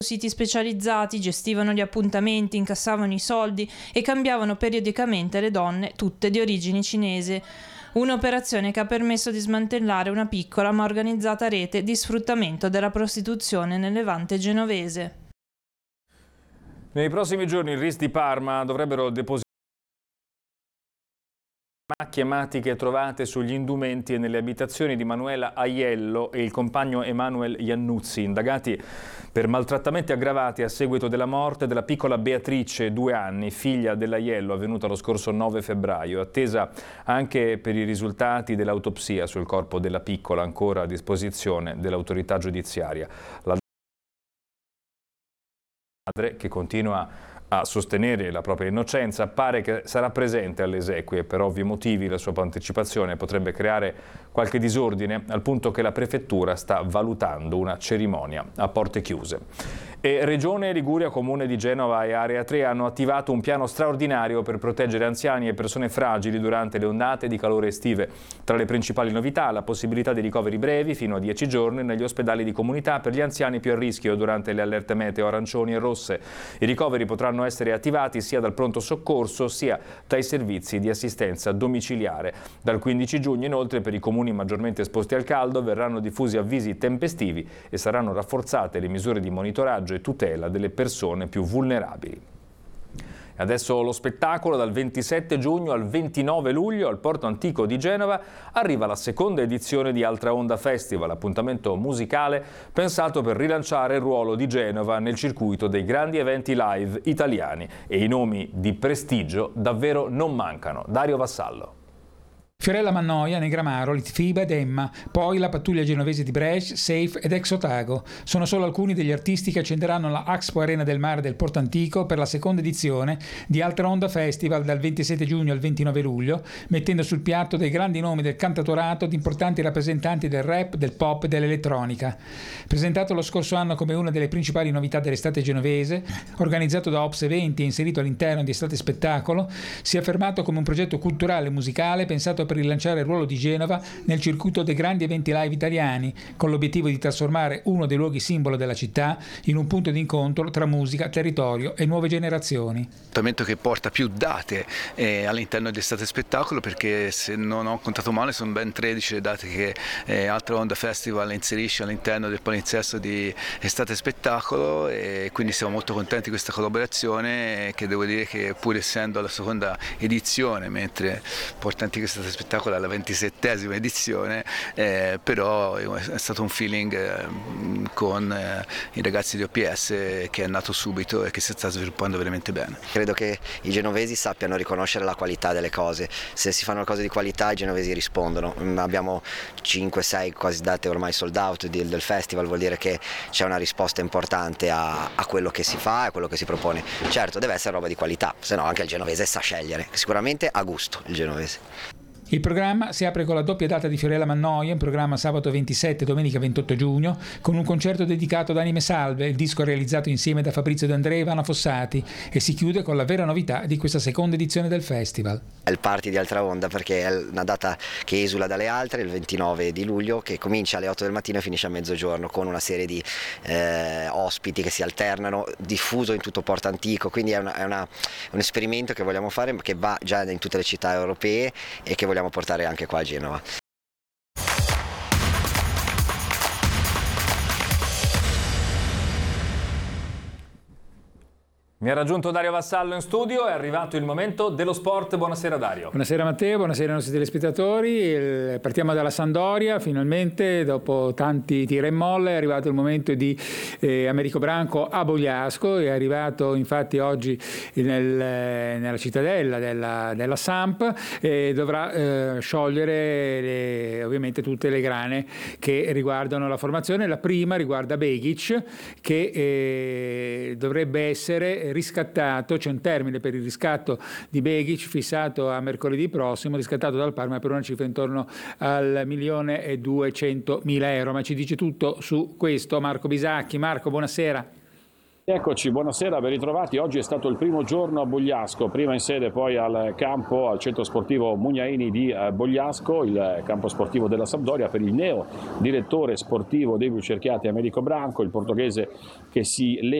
siti specializzati, gestivano gli appuntamenti, incassavano i soldi e cambiavano periodicamente le donne, tutte di origine cinese. Un'operazione che ha permesso di smantellare una piccola ma organizzata rete di sfruttamento della prostituzione nel Levante genovese. Nei prossimi giorni il RIS di Parma dovrebbero depositare macchie ematiche trovate sugli indumenti e nelle abitazioni di Manuela Aiello e il compagno Emanuel Iannuzzi, indagati per maltrattamenti aggravati a seguito della morte della piccola Beatrice, 2 anni, figlia dell'Aiello, avvenuta lo scorso 9 febbraio. Attesa anche per i risultati dell'autopsia sul corpo della piccola, ancora a disposizione dell'autorità giudiziaria. La madre, che continua a sostenere la propria innocenza, pare che sarà presente alle esequie. Per ovvi motivi la sua partecipazione potrebbe creare qualche disordine, al punto che la prefettura sta valutando una cerimonia a porte chiuse. E Regione Liguria, Comune di Genova e Area 3 hanno attivato un piano straordinario per proteggere anziani e persone fragili durante le ondate di calore estive. Tra le principali novità, la possibilità di ricoveri brevi fino a 10 giorni negli ospedali di comunità per gli anziani più a rischio durante le allerte meteo arancioni e rosse. I ricoveri potranno essere attivati sia dal pronto soccorso sia dai servizi di assistenza domiciliare. Dal 15 giugno inoltre per i comuni maggiormente esposti al caldo verranno diffusi avvisi tempestivi e saranno rafforzate le misure di monitoraggio e tutela delle persone più vulnerabili. Adesso lo spettacolo. Dal 27 giugno al 29 luglio al Porto Antico di Genova arriva la seconda edizione di Altra Onda Festival, appuntamento musicale pensato per rilanciare il ruolo di Genova nel circuito dei grandi eventi live italiani, e i nomi di prestigio davvero non mancano. Dario Vassallo. Fiorella Mannoia, Negramaro, Litfiba ed Emma, poi la pattuglia genovese di Brescia, Safe ed Ex Otago. Sono solo alcuni degli artisti che accenderanno la Expo Arena del Mare del Porto Antico per la seconda edizione di Altra Onda Festival dal 27 giugno al 29 luglio, mettendo sul piatto dei grandi nomi del cantautorato di importanti rappresentanti del rap, del pop e dell'elettronica. Presentato lo scorso anno come una delle principali novità dell'estate genovese, organizzato da Ops Eventi e inserito all'interno di Estate Spettacolo, si è affermato come un progetto culturale e musicale pensato per rilanciare il ruolo di Genova nel circuito dei grandi eventi live italiani, con l'obiettivo di trasformare uno dei luoghi simbolo della città in un punto di incontro tra musica, territorio e nuove generazioni. Appuntamento che porta più date all'interno di Estate Spettacolo, perché se non ho contato male sono ben 13 le date che Altra Onda Festival inserisce all'interno del palinsesto di Estate Spettacolo, e quindi siamo molto contenti di questa collaborazione, che devo dire che pur essendo la seconda edizione, mentre Porto Antico Estate Spettacolo alla 27esima edizione, però è stato un feeling con i ragazzi di OPS che è nato subito e che si sta sviluppando veramente bene. Credo che i genovesi sappiano riconoscere la qualità delle cose. Se si fanno cose di qualità i genovesi rispondono. Abbiamo 5-6 quasi date ormai sold out del festival, vuol dire che c'è una risposta importante a quello che si fa e a quello che si propone. Certo, deve essere roba di qualità, se no anche il genovese sa scegliere, sicuramente ha gusto il genovese. Il programma si apre con la doppia data di Fiorella Mannoia, in programma sabato 27 e domenica 28 giugno, con un concerto dedicato ad Anime Salve, il disco realizzato insieme da Fabrizio De André e Ivana Fossati, e si chiude con la vera novità di questa seconda edizione del festival. È il party di Altra Onda, perché è una data che esula dalle altre, il 29 di luglio, che comincia alle 8 del mattino e finisce a mezzogiorno, con una serie di ospiti che si alternano, diffuso in tutto Porto Antico, quindi è un esperimento che vogliamo fare, che va già in tutte le città europee e che vogliamo portare anche qua a Genova. Mi ha raggiunto Dario Vassallo in studio, è arrivato il momento dello sport. Buonasera Dario. Buonasera Matteo, buonasera ai nostri telespettatori. Partiamo dalla Sampdoria, finalmente dopo tanti tira e molla è arrivato il momento di Americo Branco a Bogliasco, è arrivato infatti oggi nella cittadella della Samp e dovrà sciogliere ovviamente tutte le grane che riguardano la formazione. La prima riguarda Begic, che dovrebbe essere riscattato, c'è un termine per il riscatto di Begic fissato a mercoledì prossimo, riscattato dal Parma per una cifra intorno al 1.200.000 euro. Ma ci dice tutto su questo Marco Bisacchi. Marco, buonasera. Eccoci, buonasera, ben ritrovati. Oggi è stato il primo giorno a Bogliasco, prima in sede poi al campo, al centro sportivo Mugnaini di Bogliasco, il campo sportivo della Sampdoria, per il neo direttore sportivo dei Blucerchiati Americo Branco, il portoghese che si